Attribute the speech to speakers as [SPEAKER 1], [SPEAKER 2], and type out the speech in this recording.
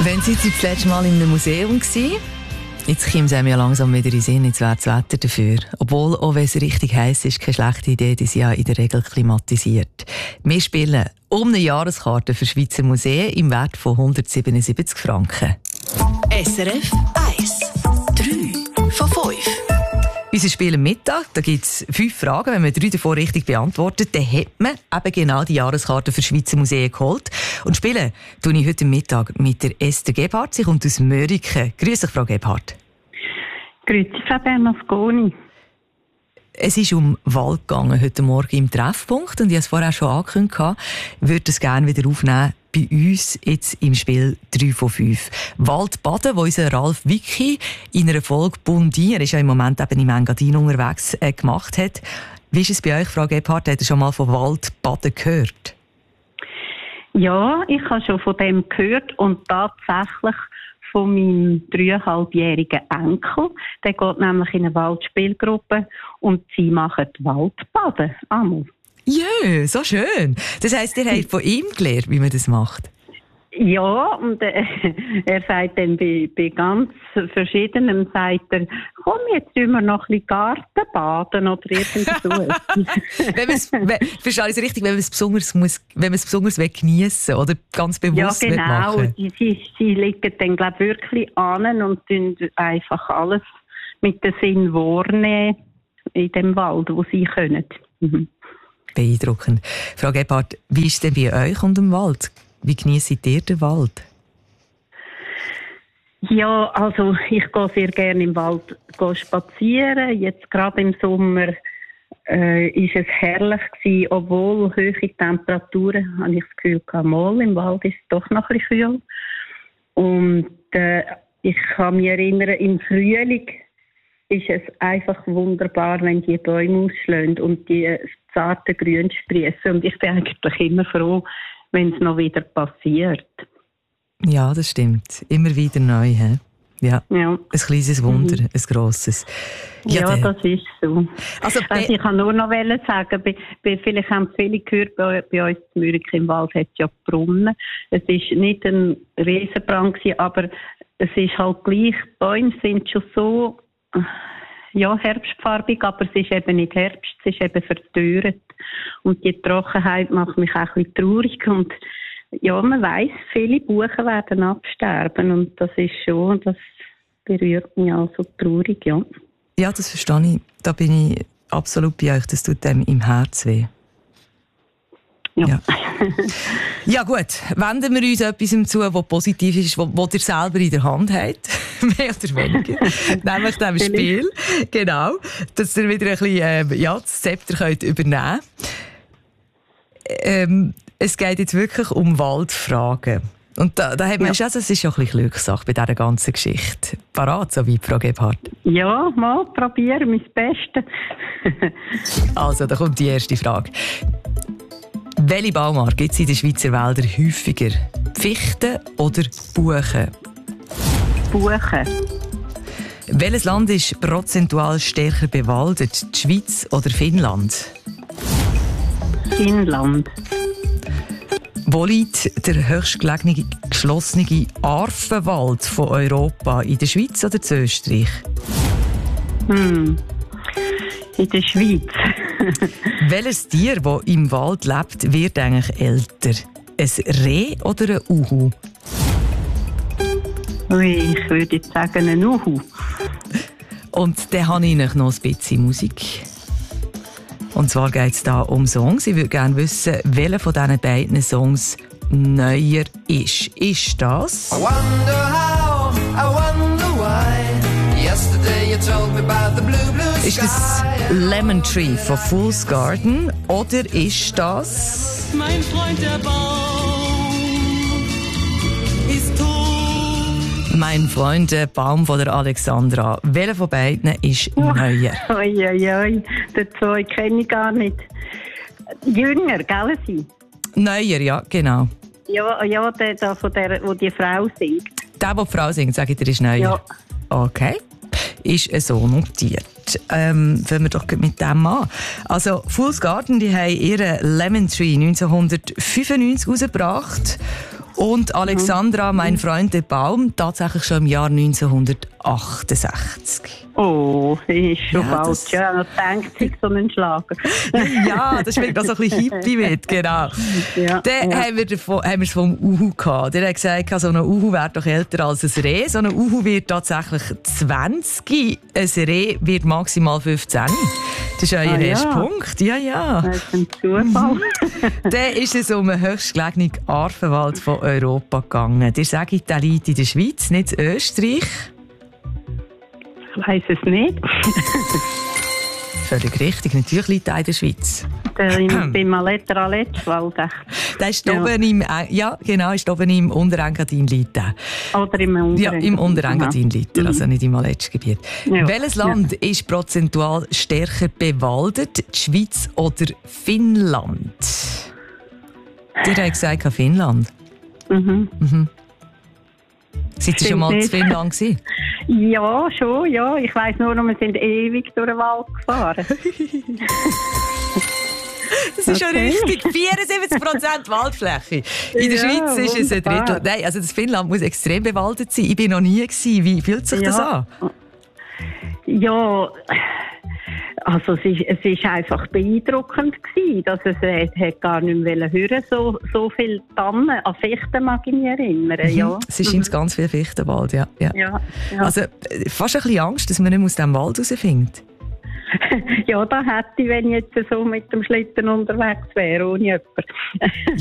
[SPEAKER 1] Wenn Sie das letzte Mal in einem Museum waren, jetzt kommt es einem ja langsam wieder in den Sinn, jetzt wäre das Wetter dafür. Obwohl, auch wenn es richtig heiß ist, keine schlechte Idee, die sind ja in der Regel klimatisiert. Wir spielen um eine Jahreskarte für Schweizer Museen im Wert von 177 Franken.
[SPEAKER 2] SRF 1. 3 von 5.
[SPEAKER 1] Unser Spiel am Mittag, da gibt es 5 Fragen. Wenn man 3 davon richtig beantwortet, dann hat man eben genau die Jahreskarte für Schweizer Museen geholt. Und spielen tue ich heute Mittag mit der Esther Gebhardt. Sie kommt aus Mörike. Grüß dich, Frau Gebhardt.
[SPEAKER 3] Grüezi, Frau Bernasconi.
[SPEAKER 1] Es ist um Wald gegangen heute Morgen im Treffpunkt. Und ich habe es vorher schon angekündigt, ich würde es gerne wieder aufnehmen bei uns jetzt im Spiel 3 von 5. Waldbaden, wo unser Ralf Wicki in einer Folge Bundi, er ist ja im Moment eben im Engadin unterwegs, gemacht hat. Wie ist es bei euch, Frau Gebhardt? Habt ihr schon mal von Waldbaden gehört?
[SPEAKER 3] Ja, ich habe schon von dem gehört und tatsächlich von meinem 3,5-jährigen Enkel. Der geht nämlich in eine Waldspielgruppe und sie machen Waldbaden. Einmal.
[SPEAKER 1] Ja, so schön. Das heisst, ihr habt von ihm gelernt, wie man das macht?
[SPEAKER 3] Ja, und er sagt dann bei ganz Verschiedenem, sagt er, komm, jetzt tun wir noch ein bisschen Gartenbaden oder irgendwas.
[SPEAKER 1] Verstehe ich es richtig, wenn man es besonders geniessen oder ganz bewusst
[SPEAKER 3] machen? Ja, genau. Sie legen dann, glaube ich, wirklich an und tun einfach alles mit dem Sinn wahrnehmen in dem Wald, wo sie können. Mhm.
[SPEAKER 1] Beeindruckend. Frau Gebhardt, wie ist es denn bei euch und dem Wald? Wie genießt ihr den Wald?
[SPEAKER 3] Ja, also ich gehe sehr gerne im Wald spazieren. Jetzt gerade im Sommer ist es herrlich gewesen, obwohl hohe Temperaturen, habe ich das Gefühl, mal im Wald ist es doch noch ein bisschen kühl. Und ich kann mich erinnern, im Frühling ist es einfach wunderbar, wenn die Bäume ausschlagen und die zarten Grün sprießen. Und ich bin eigentlich immer froh, wenn es noch wieder passiert.
[SPEAKER 1] Ja, das stimmt. Immer wieder neu. He? Ja. Ein kleines Wunder, ein grosses.
[SPEAKER 3] Ja, das ist so. Also ich kann nur noch sagen, vielleicht haben viele gehört, bei uns in Mürike im Wald hat es ja Brunnen. Es war nicht ein Riesenbrand, aber es ist halt gleich, die Bäume sind schon so herbstfarbig, aber es ist eben nicht Herbst, es ist eben verdorrt. Und die Trockenheit macht mich auch ein bisschen traurig. Und ja, man weiss, viele Buchen werden absterben. Und das ist schon, das berührt mich auch so traurig, ja.
[SPEAKER 1] Ja, das verstehe ich. Da bin ich absolut bei euch. Das tut einem im Herz weh. Ja. Ja gut, wenden wir uns etwas zu, was positiv ist, was ihr selber in der Hand habt, mehr oder weniger, nämlich dem Spiel, genau, dass ihr wieder ein bisschen das Zepter könnt übernehmen könnt. Es geht jetzt wirklich um Waldfragen. Und da hat man schon, das ist schon ein bisschen Glückssache bei dieser ganzen Geschichte. Parat, so weit, Frau Gebhardt?
[SPEAKER 3] Ja, mal probieren, mein Bestes.
[SPEAKER 1] Also, da kommt die erste Frage. Welche Baumart gibt es in den Schweizer Wäldern häufiger? Fichten oder Buchen?
[SPEAKER 3] Buchen.
[SPEAKER 1] Welches Land ist prozentual stärker bewaldet? Die Schweiz oder Finnland?
[SPEAKER 3] Finnland.
[SPEAKER 1] Wo liegt der höchstgelegene geschlossene Arfenwald von Europa? In der Schweiz oder in Österreich?
[SPEAKER 3] In der Schweiz.
[SPEAKER 1] Welches Tier, das im Wald lebt, wird eigentlich älter? Ein Reh oder ein Uhu?
[SPEAKER 3] Ui, ich würde jetzt sagen ein Uhu.
[SPEAKER 1] Und dann habe ich noch ein bisschen Musik. Und zwar geht es hier um Songs. Ich würde gerne wissen, welcher von diesen beiden Songs neuer ist. Ist das? I wonder how, I wonder why. Yesterday you told me about the blue, blue sky. Ist das Lemon Tree von Fool's Garden? Oder ist das...
[SPEAKER 4] Mein Freund der Baum ist tot.
[SPEAKER 1] Mein Freund der Baum von der Alexandra. Welcher von beiden ist neuer?
[SPEAKER 3] Oi, den zwei kenne ich gar nicht. Jünger, gell sie?
[SPEAKER 1] Neuer, ja, genau.
[SPEAKER 3] Ja, der von der, wo die Frau singt.
[SPEAKER 1] Der, wo die Frau singt, sage ich dir, ist neuer.
[SPEAKER 3] Ja.
[SPEAKER 1] Okay. Ist so notiert. Fangen wir doch mit dem an. Also, Fool's Garden, die haben ihren Lemon Tree 1995 rausgebracht. Und Alexandra, mein Freund der Baum, tatsächlich schon im Jahr 1968.
[SPEAKER 3] Oh, ist schon
[SPEAKER 1] Ja,
[SPEAKER 3] bald.
[SPEAKER 1] das-
[SPEAKER 3] Ja, noch denkt sich so einen Schlager.
[SPEAKER 1] Ja, das schmeckt auch so ein bisschen Hippie mit, genau.
[SPEAKER 3] Ja,
[SPEAKER 1] Dann
[SPEAKER 3] ja.
[SPEAKER 1] haben wir es vom Uhu gehabt. Der hat gesagt, so ein Uhu wäre doch älter als ein Reh. So ein Uhu wird tatsächlich 20, ein Reh wird maximal 15. Das ist euer
[SPEAKER 3] ja.
[SPEAKER 1] erster Punkt. Ja, ja.
[SPEAKER 3] Das ist ein Zufall.
[SPEAKER 1] Dann ist es um den höchstgelegenen Arvenwald von Europa gegangen. Ihr sagt, der liegt in der Schweiz, nicht in Österreich.
[SPEAKER 3] Ich weiss es nicht.
[SPEAKER 1] Völlig richtig, natürlich liegt er in der Schweiz.
[SPEAKER 3] Beim Maletta-Aletschwald.
[SPEAKER 1] Der ist
[SPEAKER 3] Ja.
[SPEAKER 1] oben im, ja, genau, ist oben im Unterengadin liegt der.
[SPEAKER 3] Oder im Unteren.
[SPEAKER 1] Ja, im Unterengadin liegt er, also nicht im Aletschgebiet.
[SPEAKER 3] Ja.
[SPEAKER 1] Welches Land ist prozentual stärker bewaldet, die Schweiz oder Finnland? Ihr habt gesagt, Finnland.
[SPEAKER 3] Mhm.
[SPEAKER 1] Seid ihr schon mal
[SPEAKER 3] nicht.
[SPEAKER 1] zu Finnland gewesen?
[SPEAKER 3] Ja, schon, ja. Ich weiss nur noch, wir sind ewig durch den Wald gefahren.
[SPEAKER 1] Das ist schon
[SPEAKER 3] Okay.
[SPEAKER 1] richtig. 74% Waldfläche. In der
[SPEAKER 3] Ja,
[SPEAKER 1] Schweiz ist es ein
[SPEAKER 3] wunderbar.
[SPEAKER 1] Drittel. Nein, also das Finnland muss extrem bewaldet sein. Ich bin noch nie gewesen. Wie fühlt sich das an?
[SPEAKER 3] Ja, also es ist einfach beeindruckend gewesen, dass es hat gar nicht mehr hören, so viel Tannen, an Fichten mag ich mich erinnern, ja.
[SPEAKER 1] Es ist ganz viel Fichtenwald, ja.
[SPEAKER 3] Ja, ja.
[SPEAKER 1] Also fast ein bisschen Angst, dass man nicht aus diesem Wald rausfindet.
[SPEAKER 3] Ja, da hätte ich, wenn ich jetzt so mit dem Schlitten unterwegs wäre, ohne jemanden.